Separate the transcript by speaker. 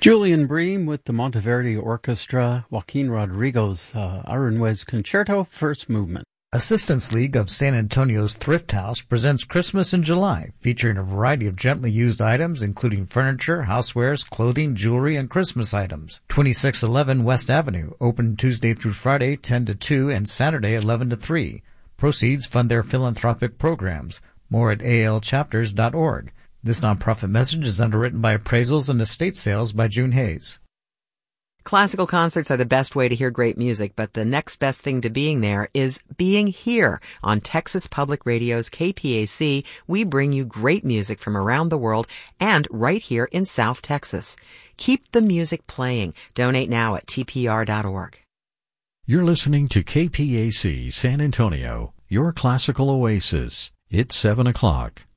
Speaker 1: Julian Bream with the Monteverdi Orchestra, Joaquin Rodrigo's Aranjuez Concerto, First Movement.
Speaker 2: Assistance League of San Antonio's Thrift House presents Christmas in July, featuring a variety of gently used items, including furniture, housewares, clothing, jewelry, and Christmas items. 2611 West Avenue, open Tuesday through Friday, 10 to 2, and Saturday, 11 to 3. Proceeds fund their philanthropic programs. More at alchapters.org. This nonprofit message is underwritten by appraisals and estate sales by June Hayes.
Speaker 3: Classical concerts are the best way to hear great music, but the next best thing to being there is being here. On Texas Public Radio's KPAC, we bring you great music from around the world and right here in South Texas. Keep the music playing. Donate now at tpr.org.
Speaker 4: You're listening to KPAC San Antonio, your classical oasis. It's 7 o'clock.